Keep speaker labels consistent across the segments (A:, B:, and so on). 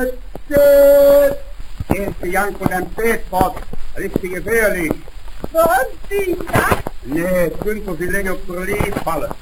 A: Erste Janko dein Spätpot, richtig gefährlich.
B: Was, sicher?
A: Nee, es könnte so viel länger auf der Lied fallen.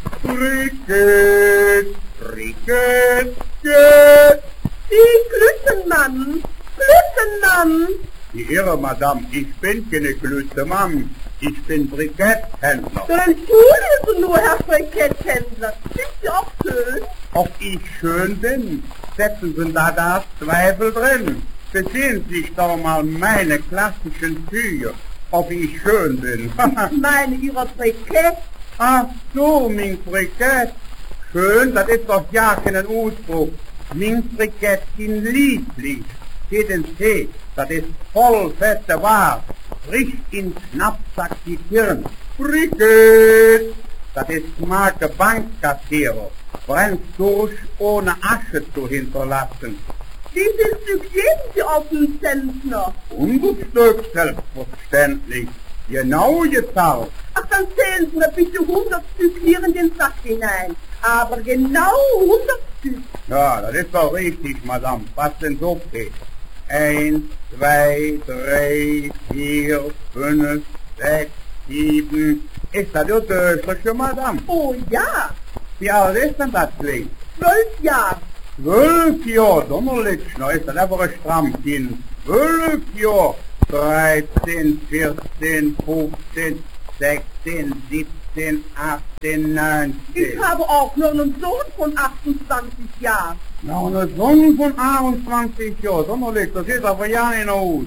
A: Cricket, Cricket, Cricket.
B: Die Glüttenmann, Glüttenmann.
A: Die Irre, Madame, ich bin keine Glüttemann, ich bin Briketthändler.
B: Entschuldigen nur, Herr Briketthändler, sind Sie auch schön?
A: Ob ich schön bin, setzen Sie da das Zweifel drin. Besehen Sie sich doch mal meine klassischen Züge, ob ich schön bin.
B: Meine Ihrer Brikett.
A: Ach so, mein Brikett. Schön, das ist doch ja kein Ausdruck. Mein Brikett sind lieblich. Geht ins Tee, das ist voll fette Ware. Frisch in Schnappsack die Hirn. Brikett, das ist Marke Bankkassierer. Brennt durch, ohne Asche zu hinterlassen.
B: Wie viel Stück geben Sie auf den Zentner?
A: 100 Stück, selbstverständlich. Genau gezahlt.
B: Ach, dann zählen Sie mir bitte 100 Stück hier in den Sack hinein. Aber genau 100 Stück.
A: Ja, das ist doch richtig, Madame. Was denn so geht? 1, 2, 3, 4, 5, 6, 7. Ist das Ihr Töchterchen, Madame?
B: Oh ja,
A: Wie alt ist denn das Ding?
B: 12 Jahre.
A: 12 Jahre, Donnerlitzschner, ist das einfach ein Strammkind. 12 Jahre, 13, 14, 15, 16, 17, 18, 19.
B: Ich habe auch nur einen Sohn von 28 Jahren.
A: Na, eine Sonne von 28 Jahren, Donnerlitzsch, das ist aber ja nicht aus.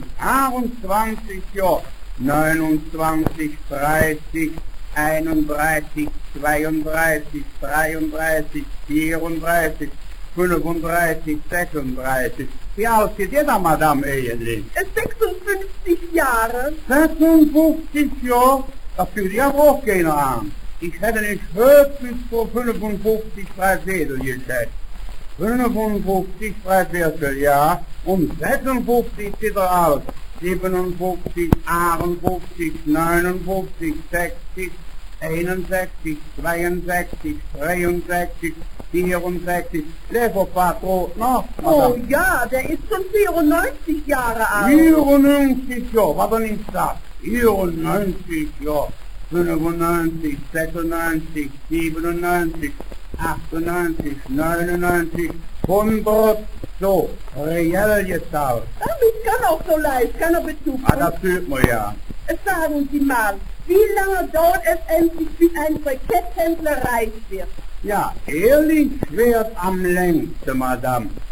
A: 28 Jahre, 29, 30, 31, 32, 33, 34, 35, 36. Wie alt ist ihr da, Madame, eigentlich?
B: 56 Jahre.
A: 56 Jahre? Das fühlt ja auch keiner an. Ich hätte nicht höchstens vor 55 Dreißigjährigen geschätzt. 55 Dreißigjährige, ja. Und 56 ist er alt. 57, 58, 59, 60, 61, 62, 63, 64, Leverpatron, noch,
B: Oh ja, der ist schon 94 Jahre alt.
A: 94 Jahre, was er nicht sagt. 94 Jahre, 95, 96, 97, 98, 99, 100, so, reell gezahlt.
B: Ich kann auch so leicht, kann er Bezug.
A: Ah, das fühlt man ja.
B: Sagen Sie mal, wie lange dauert es endlich, bis ein Briketthändler reich wird?
A: Ja, ehrlich schwert am längsten, Madame.